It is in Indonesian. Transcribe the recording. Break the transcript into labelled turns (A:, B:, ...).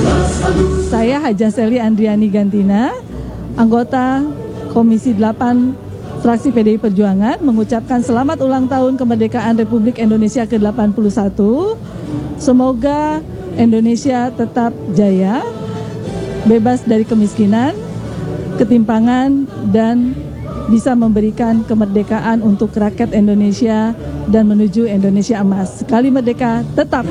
A: Saya Haja Seli Andriani Gantina, anggota Komisi 8 Fraksi PDI Perjuangan, mengucapkan selamat ulang tahun kemerdekaan Republik Indonesia ke-81. Semoga Indonesia tetap jaya, bebas dari kemiskinan, ketimpangan, dan bisa memberikan kemerdekaan untuk rakyat Indonesia dan menuju Indonesia emas. Sekali merdeka, tetap